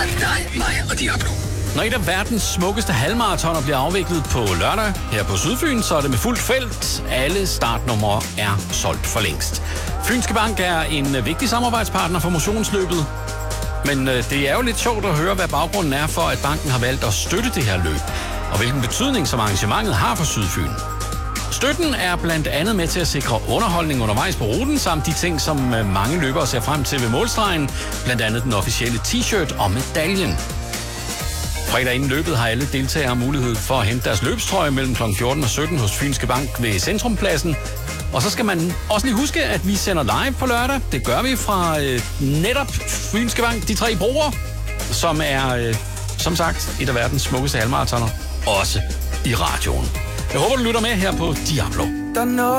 dig, mig og Diablo. Når et af verdens smukkeste halvmaratoner bliver afviklet på lørdag her på Sydfyn, så er det med fuldt felt. Alle startnumre er solgt for længst. Fynske Bank er en vigtig samarbejdspartner for motionsløbet. Men det er jo lidt sjovt at høre, hvad baggrunden er for, at banken har valgt at støtte det her løb, og hvilken betydning som arrangementet har for Sydfyn. Støtten er blandt andet med til at sikre underholdning undervejs på ruten, samt de ting, som mange løbere ser frem til ved målstregen, blandt andet den officielle t-shirt og medaljen. Fredag inden løbet har alle deltagere mulighed for at hente deres løbstrøje mellem kl. 14 og 17 hos Fynske Bank ved Centrumpladsen. Og så skal man også lige huske, at vi sender live på lørdag. Det gør vi fra netop Fynske Bank, de 3 broer, som er, som sagt, et af verdens smukkeste halvmaratoner, også i radioen. Jeg håber, du lytter med her på Diablo.